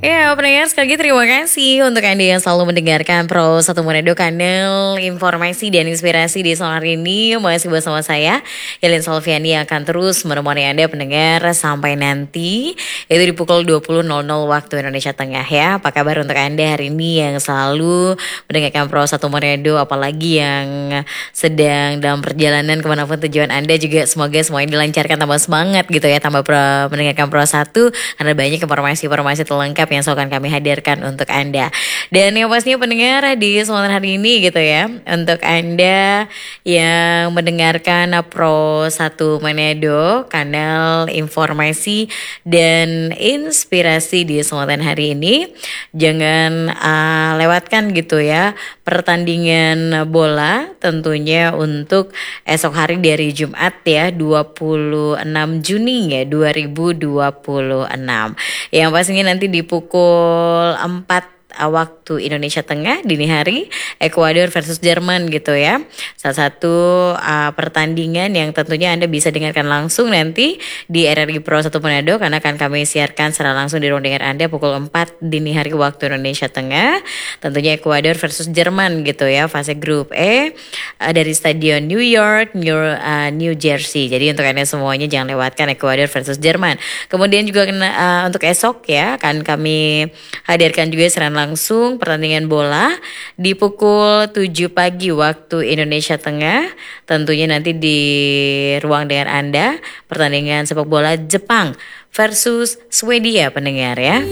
Ya, pendengar sekali lagi terima kasih untuk Anda yang selalu mendengarkan Pro 1 Manado, kanal informasi dan inspirasi di sore hari ini. Masih bersama saya, Yelin Solviani, yang akan terus menemani Anda pendengar sampai nanti itu di pukul 20.00 waktu Indonesia Tengah ya. Apa kabar untuk Anda hari ini yang selalu mendengarkan Pro 1 Manado, apalagi yang sedang dalam perjalanan kemanapun tujuan Anda, juga semoga semuanya dilancarkan, tambah semangat gitu ya, tambah mendengarkan Pro 1 karena banyak informasi-informasi terlengkap yang akan kami hadirkan untuk Anda. Dan yang pastinya pendengar di kesempatan hari ini gitu ya, untuk Anda yang mendengarkan Pro 1 Manado, kanal informasi dan inspirasi di kesempatan hari ini, jangan lewatkan gitu ya pertandingan bola tentunya untuk esok hari dari Jumat ya, 26 Juni ya 2026. Yang pastinya nanti di pukul 4 waktu Indonesia Tengah dini hari, Ekuador versus Jerman gitu ya. Salah satu pertandingan yang tentunya Anda bisa dengarkan langsung nanti di RRI Pro 1 Manado, karena akan kami siarkan secara langsung di ruang dengar Anda pukul 4 dini hari waktu Indonesia Tengah. Tentunya Ekuador versus Jerman gitu ya, fase grup E dari Stadion New York, New Jersey. Jadi untuk Anda semuanya jangan lewatkan Ekuador versus Jerman. Kemudian juga untuk esok ya, akan kami hadirkan juga secara langsung pertandingan bola di pukul 7 pagi waktu Indonesia Tengah. Tentunya nanti di ruang dengar Anda pertandingan sepak bola Jepang versus Swedia pendengar ya.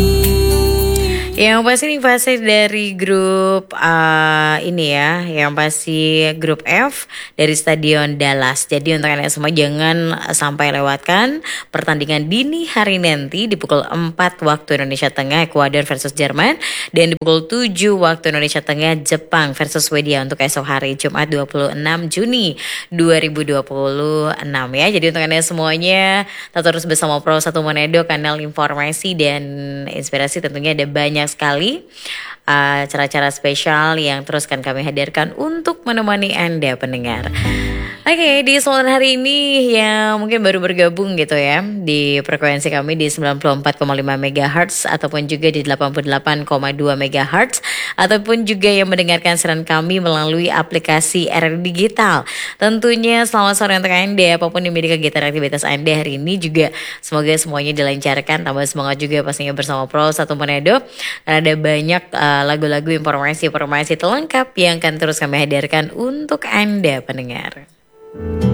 Yang pasti ini fase dari grup ini ya, yang pasti grup F dari Stadion Dallas. Jadi untuk kalian semua jangan sampai lewatkan pertandingan dini hari nanti di pukul 4 waktu Indonesia Tengah, Ekuador versus Jerman, dan di pukul 7 waktu Indonesia Tengah, Jepang versus Swedia untuk esok hari Jumat 26 Juni 2026 ya. Jadi untuk kalian semuanya tetap terus bersama Pro 1 Manado, kanal informasi dan inspirasi. Tentunya ada banyak sekali cara-cara spesial yang terus akan kami hadirkan untuk menemani Anda pendengar. Oke, di kesempatan hari ini yang mungkin baru bergabung gitu ya di frekuensi kami di 94,5 MHz ataupun juga di 88,2 MHz, ataupun juga yang mendengarkan siaran kami melalui aplikasi RRI Digital. Tentunya selamat sore untuk Anda, apapun yang menjadi kegiatan aktivitas Anda hari ini, juga semoga semuanya dilancarkan, tambah semangat juga pastinya bersama Pro 1 Manado. Ada banyak lagu-lagu, informasi terlengkap yang akan terus kami hadirkan untuk Anda pendengar.